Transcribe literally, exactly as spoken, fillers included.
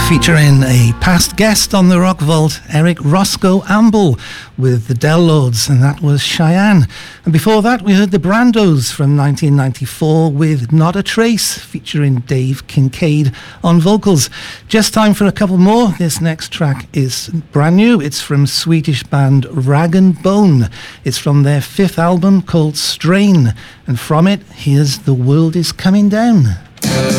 Featuring a past guest on the Rock Vault, Eric Roscoe Amble with the Del Lords, and that was Cheyenne. And before that we heard the Brandos from nineteen ninety-four with Not a Trace, featuring Dave Kincaid on vocals. Just time for a couple more. This next track is brand new. It's from Swedish band Rag and Bone. It's from their fifth album called Strain, and from it, here's The World Is Coming Down.